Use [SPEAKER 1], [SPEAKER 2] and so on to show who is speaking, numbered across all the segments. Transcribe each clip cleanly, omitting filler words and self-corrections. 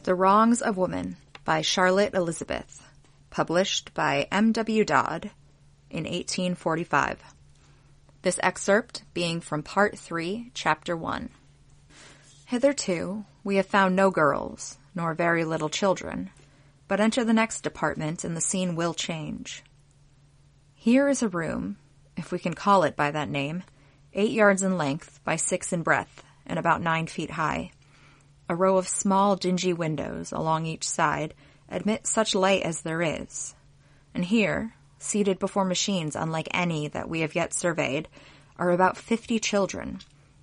[SPEAKER 1] The Wrongs of Woman by Charlotte Elizabeth, published by M.W. Dodd in 1845. This excerpt being from Part 3, Chapter 1. Hitherto we have found no girls, nor very little children, but enter the next department and the scene will change. Here is a room, if we can call it by that name, 8 yards in length by 6 in breadth, and about 9 feet high. A row of small, dingy windows along each side admit such light as there is. And here, seated before machines unlike any that we have yet surveyed, are about 50 children,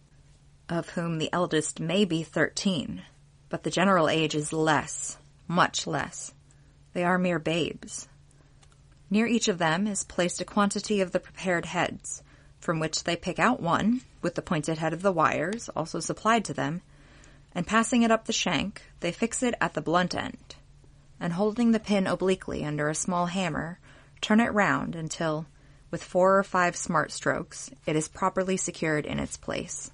[SPEAKER 1] of whom the eldest may be 13, but the general age is less, much less. They are mere babes. Near each of them is placed a quantity of the prepared heads, from which they pick out one, with the pointed head of the wires, also supplied to them, and passing it up the shank, they fix it at the blunt end, and holding the pin obliquely under a small hammer, turn it round until, with 4 or 5 smart strokes, it is properly secured in its place.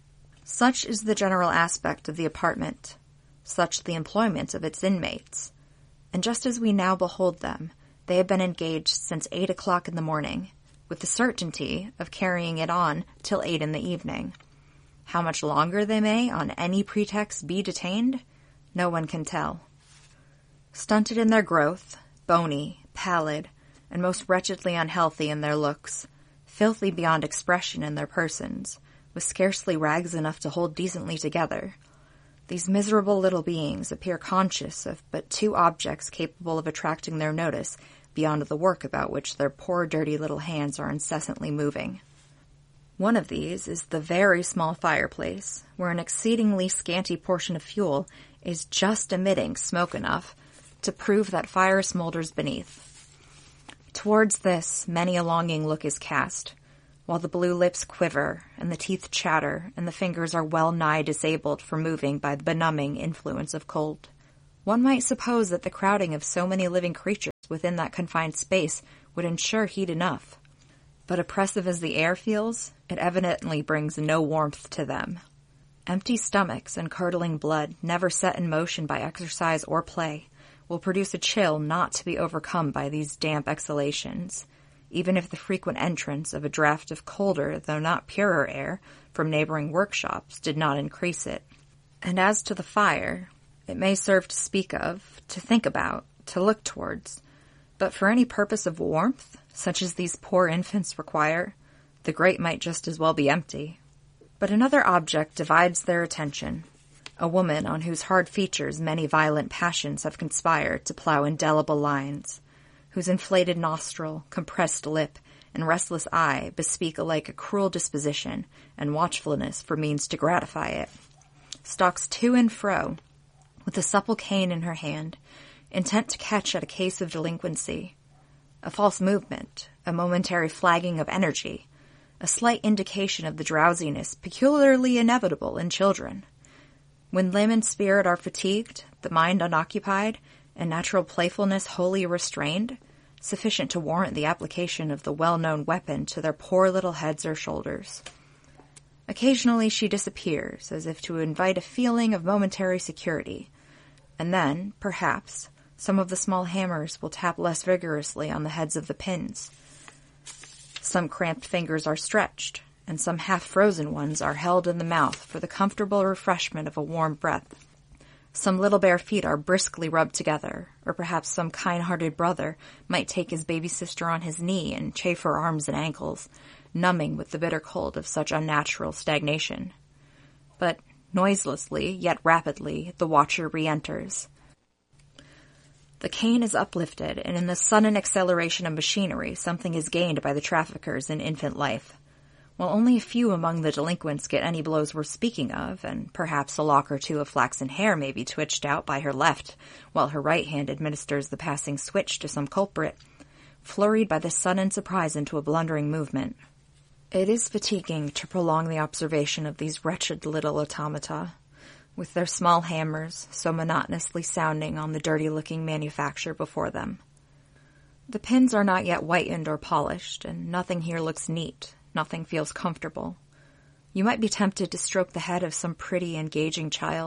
[SPEAKER 1] Such is the general aspect of the apartment, such the employment of its inmates, and just as we now behold them, they have been engaged since 8 o'clock in the morning, with the certainty of carrying it on till 8 in the evening. How much longer they may, on any pretext, be detained, no one can tell. Stunted in their growth, bony, pallid, and most wretchedly unhealthy in their looks, filthy beyond expression in their persons, with scarcely rags enough to hold decently together, these miserable little beings appear conscious of but 2 objects capable of attracting their notice beyond the work about which their poor dirty little hands are incessantly moving. One of these is the very small fireplace, where an exceedingly scanty portion of fuel is just emitting smoke enough to prove that fire smolders beneath. Towards this, many a longing look is cast, while the blue lips quiver, and the teeth chatter, and the fingers are well nigh disabled from moving by the benumbing influence of cold. One might suppose that the crowding of so many living creatures within that confined space would ensure heat enough. But oppressive as the air feels, it evidently brings no warmth to them. Empty stomachs and curdling blood, never set in motion by exercise or play, will produce a chill not to be overcome by these damp exhalations, even if the frequent entrance of a draught of colder, though not purer air, from neighboring workshops did not increase it. And as to the fire, it may serve to speak of, to think about, to look towards, but for any purpose of warmth, such as these poor infants require, the grate might just as well be empty. But another object divides their attention, a woman on whose hard features many violent passions have conspired to plow indelible lines, whose inflated nostril, compressed lip, and restless eye bespeak alike a cruel disposition and watchfulness for means to gratify it, stalks to and fro, with a supple cane in her hand, intent to catch at a case of delinquency. A false movement, a momentary flagging of energy, a slight indication of the drowsiness peculiarly inevitable in children. When limb and spirit are fatigued, the mind unoccupied, and natural playfulness wholly restrained, sufficient to warrant the application of the well-known weapon to their poor little heads or shoulders. Occasionally she disappears, as if to invite a feeling of momentary security, and then, perhaps, some of the small hammers will tap less vigorously on the heads of the pins. Some cramped fingers are stretched, and some half-frozen ones are held in the mouth for the comfortable refreshment of a warm breath. Some little bare feet are briskly rubbed together, or perhaps some kind-hearted brother might take his baby sister on his knee and chafe her arms and ankles, numbing with the bitter cold of such unnatural stagnation. But noiselessly, yet rapidly, the watcher re-enters. The cane is uplifted, and in the sudden acceleration of machinery, something is gained by the traffickers in infant life. While only a few among the delinquents get any blows worth speaking of, and perhaps a lock or 2 of flaxen hair may be twitched out by her left, while her right hand administers the passing switch to some culprit, flurried by the sudden surprise into a blundering movement. It is fatiguing to prolong the observation of these wretched little automata, with their small hammers so monotonously sounding on the dirty-looking manufacture before them. The pins are not yet whitened or polished, and nothing here looks neat, nothing feels comfortable. You might be tempted to stroke the head of some pretty, engaging child,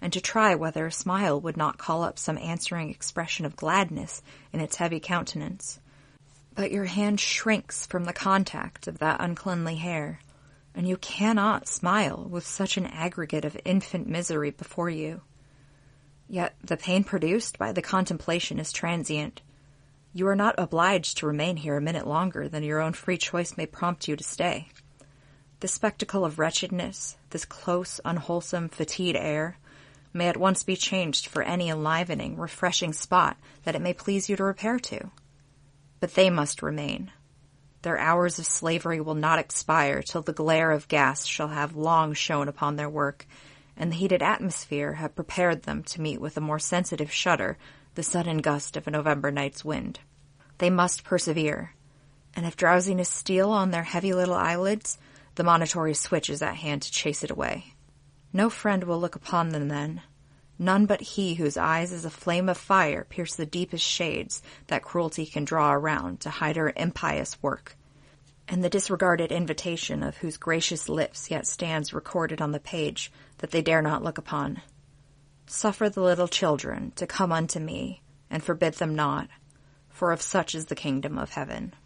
[SPEAKER 1] and to try whether a smile would not call up some answering expression of gladness in its heavy countenance. But your hand shrinks from the contact of that uncleanly hair, and you cannot smile with such an aggregate of infant misery before you. Yet the pain produced by the contemplation is transient. You are not obliged to remain here a minute longer than your own free choice may prompt you to stay. The spectacle of wretchedness, this close, unwholesome, fatigued air, may at once be changed for any enlivening, refreshing spot that it may please you to repair to. But they must remain. Their hours of slavery will not expire till the glare of gas shall have long shone upon their work, and the heated atmosphere have prepared them to meet with a more sensitive shudder the sudden gust of a November night's wind. They must persevere, and if drowsiness steal on their heavy little eyelids, the monitory switch is at hand to chase it away. No friend will look upon them then, none but he whose eyes as a flame of fire pierce the deepest shades that cruelty can draw around to hide her impious work, and the disregarded invitation of whose gracious lips yet stands recorded on the page that they dare not look upon. Suffer the little children to come unto me, and forbid them not, for of such is the kingdom of heaven.